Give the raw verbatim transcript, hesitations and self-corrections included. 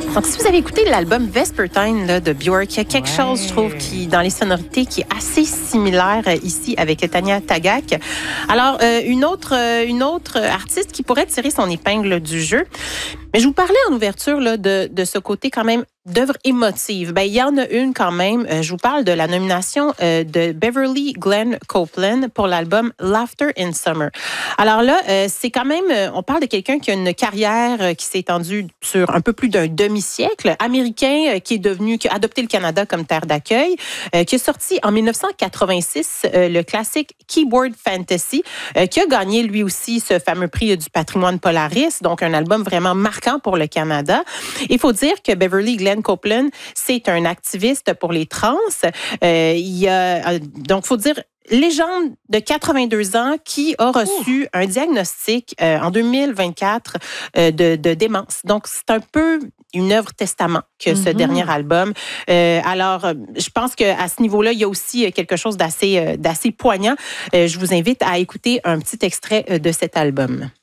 Donc, si vous avez écouté l'album Vespertine là, de Björk, il y a quelque ouais. chose, je trouve, qui dans les sonorités qui est assez similaire euh, ici avec Tanya Tagaq. Alors, euh, une autre euh, une autre artiste qui pourrait tirer son épingle du jeu. Mais je vous parlais en ouverture là, de, de ce côté quand même d'œuvre émotive. Ben, il y en a une quand même. Euh, je vous parle de la nomination euh, de Beverly Glenn Copeland pour l'album Laughter in Summer. Alors là, euh, c'est quand même, euh, on parle de quelqu'un qui a une carrière euh, qui s'est étendue sur un peu plus d'un demi-siècle, américain euh, qui est devenu, qui a adopté le Canada comme terre d'accueil, euh, qui a sorti en dix-neuf cent quatre-vingt-six euh, le classique Keyboard Fantasy, euh, qui a gagné lui aussi ce fameux prix euh, du patrimoine Polaris, donc un album vraiment marquant pour le Canada. Il faut dire que Beverly Glenn Copeland, c'est un activiste pour les trans. Euh, il y a, donc, il faut dire, légende de quatre-vingt-deux ans qui a reçu Ouh. un diagnostic euh, en deux mille vingt-quatre euh, de, de démence. Donc, c'est un peu une œuvre testament que ce mm-hmm. dernier album. Euh, alors, je pense qu'à ce niveau-là, il y a aussi quelque chose d'assez, d'assez poignant. Euh, je vous invite à écouter un petit extrait de cet album.